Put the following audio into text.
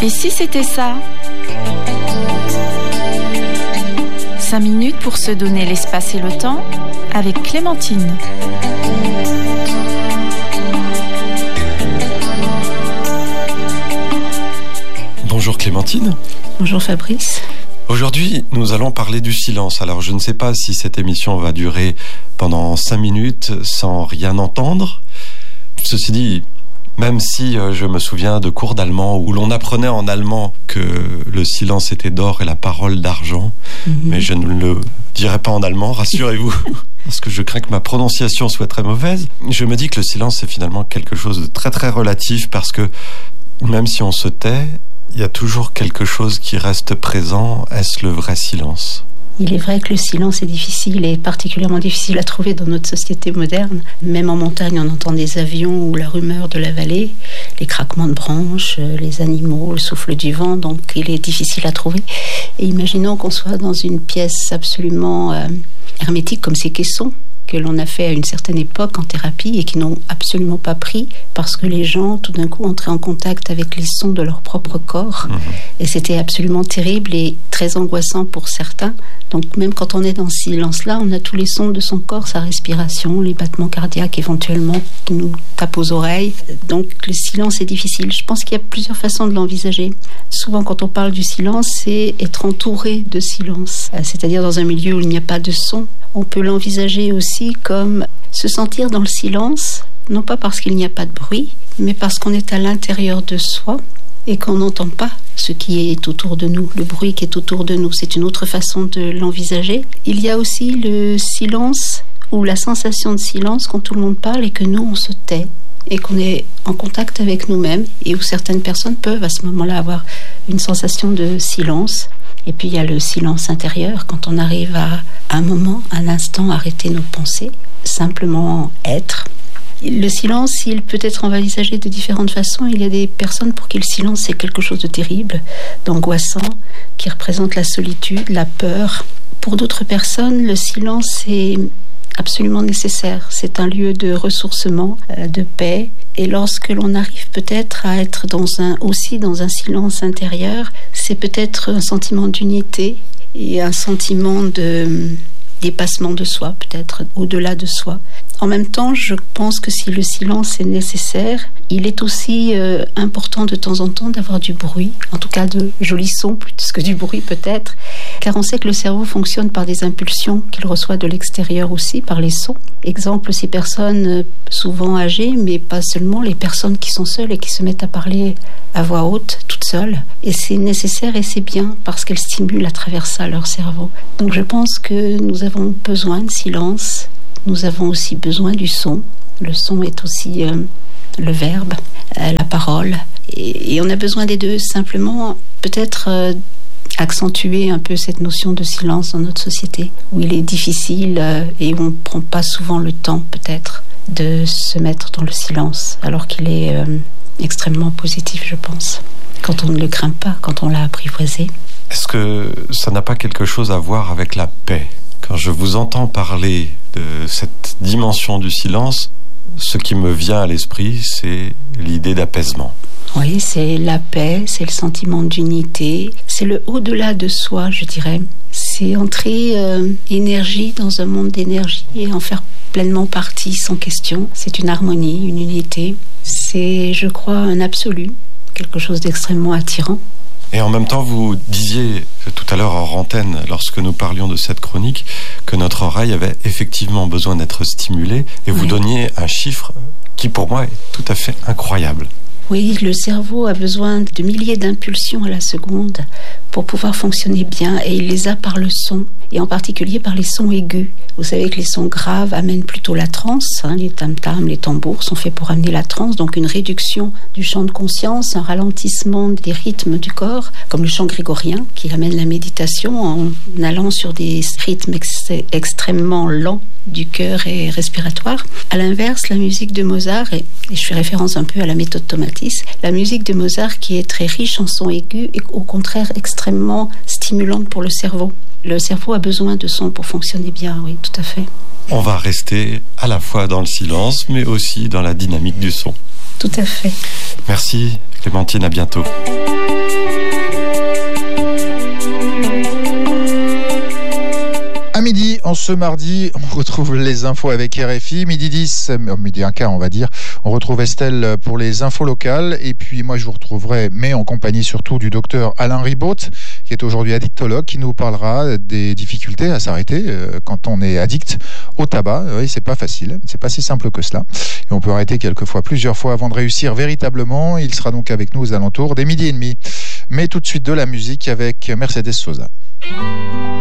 Et si c'était ça ? 5 minutes pour se donner l'espace et le temps avec Clémentine. Bonjour Clémentine. Bonjour Fabrice. Aujourd'hui, nous allons parler du silence. Alors, je ne sais pas si cette émission va durer pendant 5 minutes sans rien entendre. Ceci dit, même si je me souviens de cours d'allemand où l'on apprenait en allemand que le silence était d'or et la parole d'argent, mais je ne le dirai pas en allemand, rassurez-vous, parce que je crains que ma prononciation soit très mauvaise. Je me dis que le silence, c'est finalement quelque chose de très très relatif, parce que même si on se tait, il y a toujours quelque chose qui reste présent. Est-ce le vrai silence ? Il est vrai que le silence est difficile et particulièrement difficile à trouver dans notre société moderne. Même en montagne, on entend des avions ou la rumeur de la vallée, les craquements de branches, les animaux, le souffle du vent, donc il est difficile à trouver. Et imaginons qu'on soit dans une pièce absolument hermétique comme ces caissons que l'on a fait à une certaine époque en thérapie et qui n'ont absolument pas pris parce que les gens, tout d'un coup, entraient en contact avec les sons de leur propre corps. Et c'était absolument terrible et très angoissant pour certains. Donc même quand on est dans ce silence-là, on a tous les sons de son corps, sa respiration, les battements cardiaques éventuellement qui nous tapent aux oreilles. Donc le silence est difficile. Je pense qu'il y a plusieurs façons de l'envisager. Souvent quand on parle du silence, c'est être entouré de silence, c'est-à-dire dans un milieu où il n'y a pas de son. On peut l'envisager aussi comme se sentir dans le silence, non pas parce qu'il n'y a pas de bruit, mais parce qu'on est à l'intérieur de soi et qu'on n'entend pas ce qui est autour de nous, le bruit qui est autour de nous. C'est une autre façon de l'envisager. Il y a aussi le silence ou la sensation de silence quand tout le monde parle et que nous, on se tait et qu'on est en contact avec nous-mêmes et où certaines personnes peuvent à ce moment-là avoir une sensation de silence. Et puis il y a le silence intérieur, quand on arrive à un moment, un instant, arrêter nos pensées, simplement être. Le silence, il peut être envisagé de différentes façons. Il y a des personnes pour qui le silence, c'est quelque chose de terrible, d'angoissant, qui représente la solitude, la peur. Pour d'autres personnes, le silence est absolument nécessaire. C'est un lieu de ressourcement, de paix. Et lorsque l'on arrive peut-être à être aussi dans un silence intérieur, c'est peut-être un sentiment d'unité et un sentiment de dépassement de soi, peut-être au-delà de soi. En même temps, je pense que si le silence est nécessaire, il est aussi important de temps en temps d'avoir du bruit, en tout cas de jolis sons plus que du bruit peut-être, car on sait que le cerveau fonctionne par des impulsions qu'il reçoit de l'extérieur aussi, par les sons. Exemple, ces personnes souvent âgées, mais pas seulement, les personnes qui sont seules et qui se mettent à parler à voix haute, toutes seules. Et c'est nécessaire et c'est bien parce qu'elles stimulent à travers ça leur cerveau. Donc je pense que nous avons besoin de silence. Nous avons aussi besoin du son. Le son est aussi le verbe, la parole. Et on a besoin des deux. Simplement, peut-être accentuer un peu cette notion de silence dans notre société, où il est difficile et où on ne prend pas souvent le temps, peut-être, de se mettre dans le silence, alors qu'il est extrêmement positif, je pense, quand on ne le craint pas, quand on l'a apprivoisé. Est-ce que ça n'a pas quelque chose à voir avec la paix ? Quand je vous entends parler de cette dimension du silence, ce qui me vient à l'esprit, c'est l'idée d'apaisement. Oui, c'est la paix, c'est le sentiment d'unité, c'est le au-delà de soi, je dirais. C'est entrer énergie dans un monde d'énergie et en faire pleinement partie sans question. C'est une harmonie, une unité. C'est, je crois, un absolu, quelque chose d'extrêmement attirant. Et en même temps, vous disiez tout à l'heure hors antenne, lorsque nous parlions de cette chronique, que notre oreille avait effectivement besoin d'être stimulée, et vous donniez un chiffre qui, pour moi, est tout à fait incroyable. Oui, le cerveau a besoin de milliers d'impulsions à la seconde pour pouvoir fonctionner bien, et il les a par le son, et en particulier par les sons aigus. Vous savez que les sons graves amènent plutôt la transe, les tam-tams, les tambours sont faits pour amener la transe, donc une réduction du champ de conscience, un ralentissement des rythmes du corps, comme le chant grégorien qui amène la méditation en allant sur des rythmes extrêmement lents du cœur et respiratoire. À l'inverse, la musique de Mozart, et je fais référence un peu à la méthode Tomatis, la musique de Mozart qui est très riche en sons aigus est au contraire extrêmement stimulante pour le cerveau. Le cerveau a besoin de sons pour fonctionner bien, oui, tout à fait. On va rester à la fois dans le silence, mais aussi dans la dynamique du son. Tout à fait. Merci Clémentine, à bientôt. En ce mardi, on retrouve les infos avec RFI, midi 10, midi 1 quart on va dire. On retrouve Estelle pour les infos locales et puis moi je vous retrouverai, mais en compagnie surtout du docteur Alain Ribaut, qui est aujourd'hui addictologue, qui nous parlera des difficultés à s'arrêter quand on est addict au tabac. Oui, c'est pas facile, c'est pas si simple que cela. Et on peut arrêter quelquefois plusieurs fois avant de réussir véritablement. Il sera donc avec nous aux alentours des midi et demi. Mais tout de suite de la musique avec Mercedes Sosa.